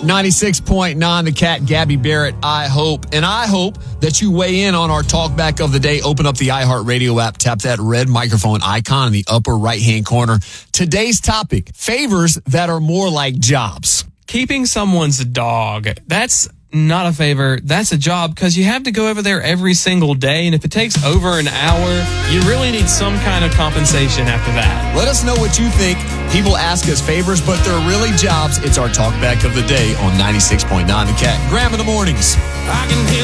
96.9, the Cat, Gabby Barrett, I hope. And I hope that you weigh in on our talkback of the day. Open up the iHeartRadio app, tap that red microphone icon in the upper right-hand corner. Today's topic, favors that are more like jobs. Keeping someone's dog, that's not a favor. That's a job because you have to go over there every single day. And if it takes over an hour, you really need some kind of compensation after that. Let us know what you think. People ask us favors, but they're really jobs. It's our talkback of the day on 96.9 The Cat. Graham in the mornings. I can hear